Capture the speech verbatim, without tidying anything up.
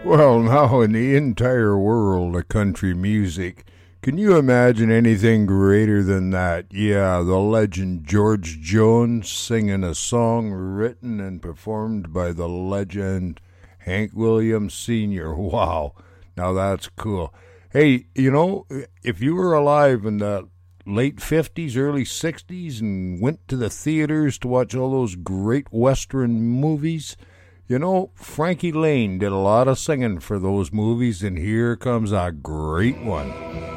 Well, now in the entire world of country music, can you imagine anything greater than that? Yeah, the legend George Jones singing a song written and performed by the legend Hank Williams Senior Wow, now that's cool. Hey, you know, if you were alive in the late fifties, early sixties, and went to the theaters to watch all those great Western movies, you know, Frankie Lane did a lot of singing for those movies, and here comes a great one.